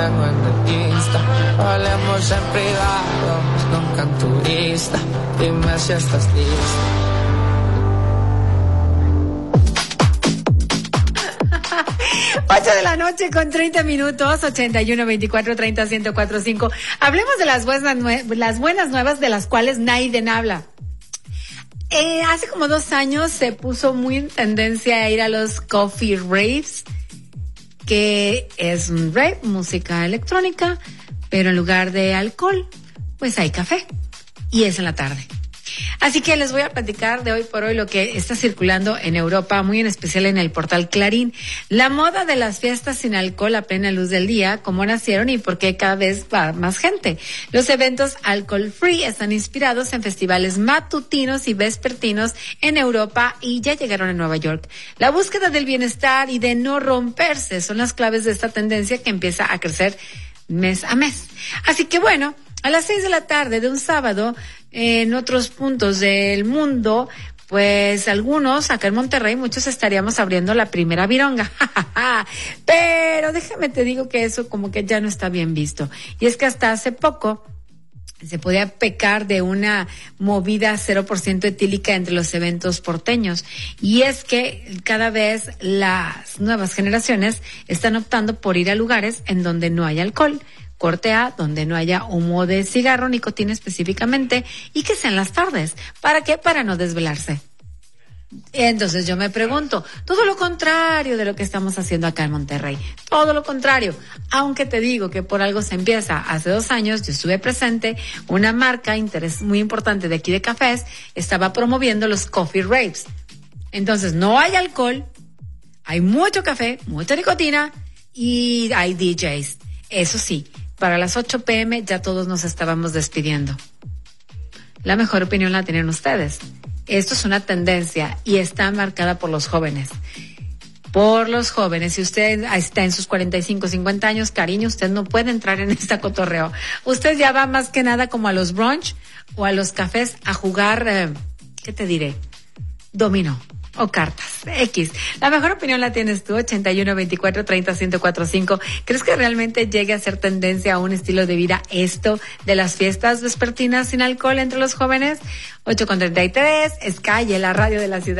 tengo en el Insta. Hablemos en privado, nunca en turista. Dime si estás lista. 8 de la noche con 30 minutos, 81-24-30-1045. Hablemos de las buenas nuevas de las cuales nadie habla. Hace como 2 años se puso muy en tendencia a ir a los coffee raves, que es un rave, música electrónica, pero en lugar de alcohol, pues hay café. Y es en la tarde. Así que les voy a platicar de hoy por hoy lo que está circulando en Europa, muy en especial en el portal Clarín. La moda de las fiestas sin alcohol a plena luz del día, cómo nacieron y por qué cada vez va más gente. Los eventos alcohol free están inspirados en festivales matutinos y vespertinos en Europa y ya llegaron a Nueva York. La búsqueda del bienestar y de no romperse son las claves de esta tendencia que empieza a crecer mes a mes. Así que bueno, a las 6 de la tarde de un sábado, en otros puntos del mundo, pues algunos, acá en Monterrey, muchos estaríamos abriendo la primera vironga. Pero déjame te digo que eso como que ya no está bien visto. Y es que hasta hace poco se podía pecar de una movida 0% etílica entre los eventos porteños. Y es que cada vez las nuevas generaciones están optando por ir a lugares en donde no hay alcohol. Corte A, donde no haya humo de cigarro, nicotina específicamente, y que sean las tardes. ¿Para qué? Para no desvelarse. Entonces yo me pregunto, todo lo contrario de lo que estamos haciendo acá en Monterrey. Todo lo contrario. Aunque te digo que por algo se empieza. Hace 2 años yo estuve presente, una marca muy importante de aquí de cafés estaba promoviendo los coffee raves. Entonces no hay alcohol, hay mucho café, mucha nicotina y hay DJs. Eso sí, para las 8 p.m. ya todos nos estábamos despidiendo. La mejor opinión la tienen ustedes. Esto es una tendencia y está marcada por los jóvenes. Por los jóvenes. Si usted está en sus 45, 50 años, cariño, usted no puede entrar en esta cotorreo. Usted ya va más que nada como a los brunch o a los cafés a jugar, ¿qué te diré? Dominó. O cartas, X. La mejor opinión la tienes tú, 81-24-30-1045. ¿Crees que realmente llegue a ser tendencia a un estilo de vida esto de las fiestas vespertinas sin alcohol entre los jóvenes? 8:33, es Calle, la radio de la ciudad.